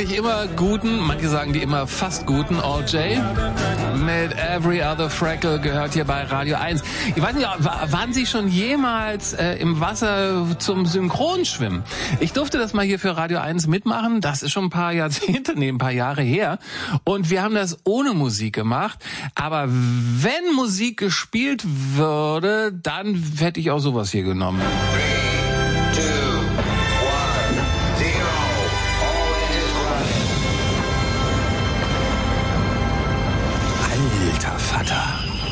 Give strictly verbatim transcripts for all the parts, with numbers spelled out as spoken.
eigentlich immer guten, manche sagen die immer fast guten All J mit Every Other Freckle gehört hier bei Radio eins. Ich weiß nicht, waren Sie schon jemals äh, im Wasser zum Synchronschwimmen? Ich durfte das mal hier für Radio eins mitmachen. Das ist schon ein paar Jahrzehnte, nee, ein paar Jahre her. Und wir haben das ohne Musik gemacht. Aber wenn Musik gespielt würde, dann hätte ich auch sowas hier genommen. Alter Vater.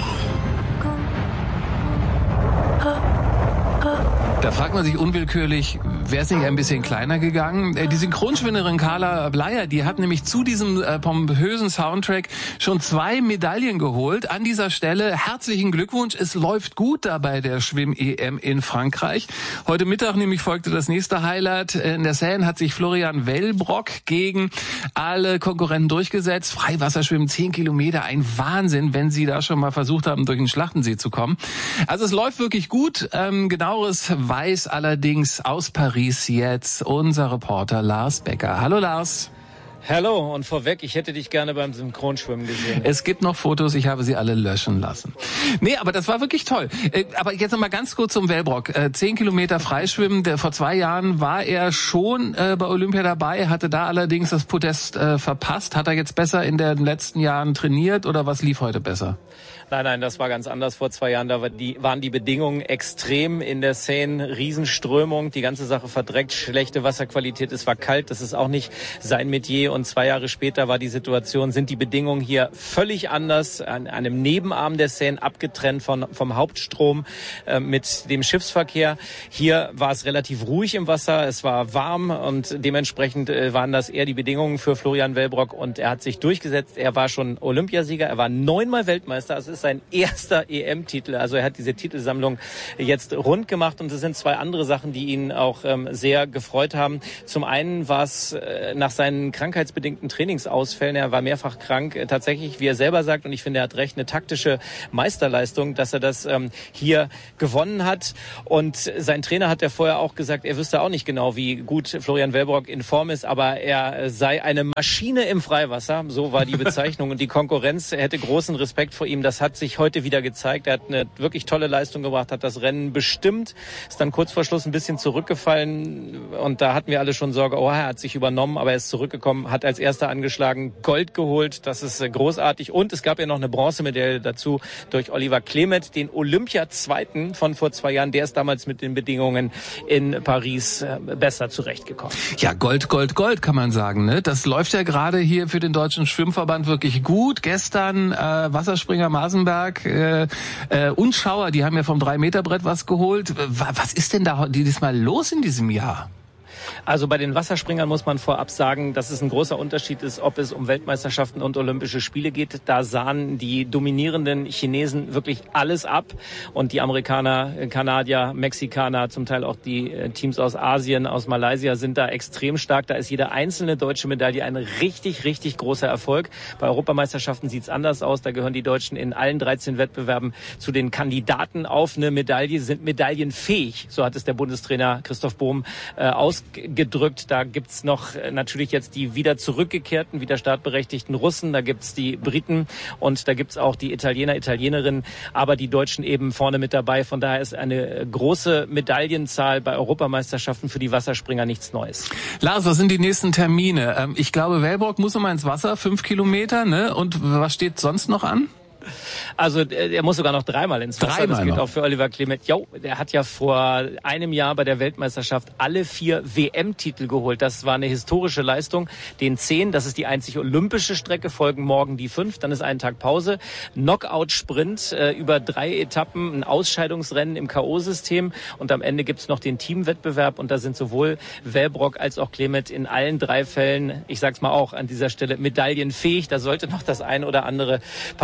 Da fragt man sich unwillkürlich, wäre es nicht ein bisschen kleiner gegangen? Die Synchronschwimmerin Carla Bleier, die hat nämlich zu diesem äh, pompösen Soundtrack schon zwei Medaillen geholt. An dieser Stelle herzlichen Glückwunsch. Es läuft gut da bei der Schwimm-E M in Frankreich. Heute Mittag nämlich folgte das nächste Highlight. In der Seine hat sich Florian Wellbrock gegen alle Konkurrenten durchgesetzt. Freiwasserschwimmen, zehn Kilometer, ein Wahnsinn, wenn Sie da schon mal versucht haben, durch den Schlachtensee zu kommen. Also es läuft wirklich gut. Ähm, genaueres weiß allerdings aus Paris jetzt unser Reporter Lars Becker. Hallo Lars. Hallo, und vorweg, ich hätte dich gerne beim Synchronschwimmen gesehen. Es gibt noch Fotos, ich habe sie alle löschen lassen. Nee, aber das war wirklich toll. Aber jetzt noch mal ganz kurz zum Wellbrock. Zehn Kilometer Freischwimmen, der, vor zwei Jahren war er schon äh, bei Olympia dabei, hatte da allerdings das Podest äh, verpasst. Hat er jetzt besser in den letzten Jahren trainiert oder was lief heute besser? Nein, nein, das war ganz anders. Vor zwei Jahren da war die, waren die Bedingungen extrem in der Seine, Riesenströmung, die ganze Sache verdreckt, schlechte Wasserqualität, es war kalt, das ist auch nicht sein Metier. Und zwei Jahre später war die Situation, sind die Bedingungen hier völlig anders, an einem Nebenarm der Seine, abgetrennt von, vom Hauptstrom äh, mit dem Schiffsverkehr. Hier war es relativ ruhig im Wasser, es war warm und dementsprechend äh, waren das eher die Bedingungen für Florian Wellbrock und er hat sich durchgesetzt. Er war schon Olympiasieger, er war neunmal Weltmeister, es ist sein erster E M-Titel, also er hat diese Titelsammlung jetzt rund gemacht und es sind zwei andere Sachen, die ihn auch ähm, sehr gefreut haben. Zum einen war es äh, nach seinen krankheitsbedingten Trainingsausfällen, er war mehrfach krank, äh, tatsächlich, wie er selber sagt, und ich finde, er hat recht, eine taktische Meisterleistung, dass er das ähm, hier gewonnen hat. Und sein Trainer hat ja vorher auch gesagt, er wüsste auch nicht genau, wie gut Florian Wellbrock in Form ist, aber er sei eine Maschine im Freiwasser, so war die Bezeichnung, und die Konkurrenz hätte großen Respekt vor ihm. Das hat sich heute wieder gezeigt. Er hat eine wirklich tolle Leistung gebracht, hat das Rennen bestimmt, ist dann kurz vor Schluss ein bisschen zurückgefallen und da hatten wir alle schon Sorge, oh, er hat sich übernommen, aber er ist zurückgekommen, hat als erster angeschlagen, Gold geholt, das ist großartig, und es gab ja noch eine Bronzemedaille dazu durch Oliver Klemet, den Olympia-Zweiten von vor zwei Jahren, der ist damals mit den Bedingungen in Paris besser zurechtgekommen. Ja, Gold, Gold, Gold kann man sagen, ne? Das läuft ja gerade hier für den Deutschen Schwimmverband wirklich gut. Gestern äh, Wasserspringer Masenberg Äh, äh, und Schauer, die haben ja vom drei Meter Brett was geholt. Was ist denn da diesmal los in diesem Jahr? Also bei den Wasserspringern muss man vorab sagen, dass es ein großer Unterschied ist, ob es um Weltmeisterschaften und Olympische Spiele geht. Da sahen die dominierenden Chinesen wirklich alles ab und die Amerikaner, Kanadier, Mexikaner, zum Teil auch die Teams aus Asien, aus Malaysia sind da extrem stark. Da ist jede einzelne deutsche Medaille ein richtig, richtig großer Erfolg. Bei Europameisterschaften sieht es anders aus. Da gehören die Deutschen in allen dreizehn Wettbewerben zu den Kandidaten auf eine Medaille, sind medaillenfähig. So hat es der Bundestrainer Christoph Bohm äh, ausgedrückt. Da gibt's noch äh, natürlich jetzt die wieder zurückgekehrten, wieder startberechtigten Russen. Da gibt's die Briten und da gibt's auch die Italiener, Italienerinnen. Aber die Deutschen eben vorne mit dabei. Von daher ist eine große Medaillenzahl bei Europameisterschaften für die Wasserspringer nichts Neues. Lars, was sind die nächsten Termine? Ähm, ich glaube, Wellbrock muss immer ins Wasser, fünf Kilometer, ne? Und was steht sonst noch an? Also er muss sogar noch dreimal ins Wasser. Dreimal das gilt noch. auch für Oliver Klemet. Jo, der hat ja vor einem Jahr bei der Weltmeisterschaft alle vier W M-Titel geholt. Das war eine historische Leistung. Den zehn, das ist die einzig olympische Strecke, folgen morgen die fünf. Dann ist ein Tag Pause. Knockout-Sprint äh, über drei Etappen, ein Ausscheidungsrennen im K O-System. Und am Ende gibt's noch den Teamwettbewerb. Und da sind sowohl Wellbrock als auch Klemet in allen drei Fällen, ich sag's mal auch an dieser Stelle, medaillenfähig. Da sollte noch das eine oder andere passieren. Im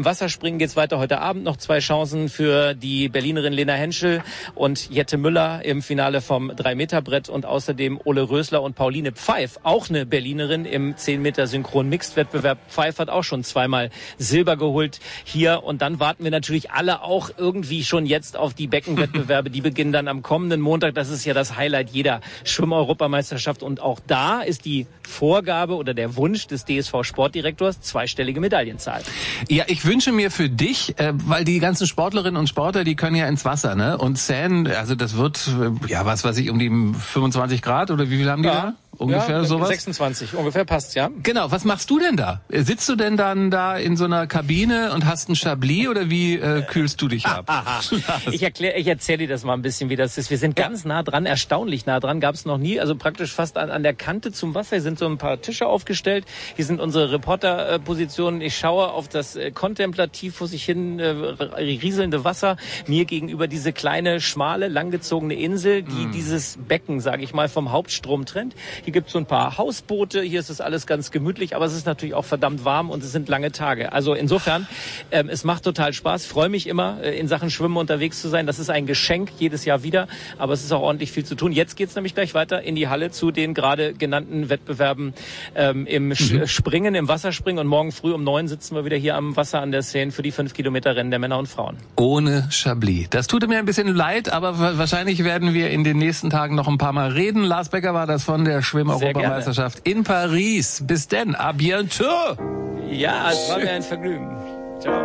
Im Wasserspringen geht's weiter heute Abend. Noch zwei Chancen für die Berlinerin Lena Henschel und Jette Müller im Finale vom drei Meter Brett und außerdem Ole Rösler und Pauline Pfeif, auch eine Berlinerin im zehn Meter Synchron-Mixed-Wettbewerb. Pfeif hat auch schon zweimal Silber geholt hier. Und dann warten wir natürlich alle auch irgendwie schon jetzt auf die Beckenwettbewerbe. Die beginnen dann am kommenden Montag. Das ist ja das Highlight jeder Schwimm-Europameisterschaft. Und auch da ist die Vorgabe oder der Wunsch des D S V-Sportdirektors zweistellige Medaillenzahl. Ja, ich wünsche mir für dich, äh, weil die ganzen Sportlerinnen und Sportler, die können ja ins Wasser, ne? Und Seine, also das wird, äh, ja, was weiß ich, um die fünfundzwanzig Grad oder wie viel haben die ja. da? Ungefähr ja, sowas? sechsundzwanzig, ungefähr passt, ja. Genau, was machst du denn da? Sitzt du denn dann da in so einer Kabine und hast ein Chablis oder wie äh, kühlst du dich ab? ich erkläre, ich erzähle dir das mal ein bisschen, wie das ist. Wir sind ganz nah dran, erstaunlich nah dran, gab es noch nie. Also praktisch fast an, an der Kante zum Wasser. Hier sind so ein paar Tische aufgestellt. Hier sind unsere Reporterpositionen. Ich schaue auf das äh, kontemplativ vor sich hin äh, rieselnde Wasser. Mir gegenüber diese kleine, schmale, langgezogene Insel, die mm. dieses Becken, sage ich mal, vom Hauptstrom trennt. Hier gibt es so ein paar Hausboote, hier ist es alles ganz gemütlich, aber es ist natürlich auch verdammt warm und es sind lange Tage. Also insofern, ähm, es macht total Spaß. Ich freue mich immer, äh, in Sachen Schwimmen unterwegs zu sein. Das ist ein Geschenk, jedes Jahr wieder, aber es ist auch ordentlich viel zu tun. Jetzt geht's nämlich gleich weiter in die Halle zu den gerade genannten Wettbewerben ähm, im mhm. Springen, im Wasserspringen und morgen früh um neun sitzen wir wieder hier am Wasser an der Seine für die fünf Kilometer Rennen der Männer und Frauen. Ohne Chablis. Das tut mir ein bisschen leid, aber wahrscheinlich werden wir in den nächsten Tagen noch ein paar Mal reden. Lars Becker war das von der Schwimm-Europameisterschaft in Paris. Bis denn, à bientôt! Ja, es war mir ein Vergnügen. Ciao.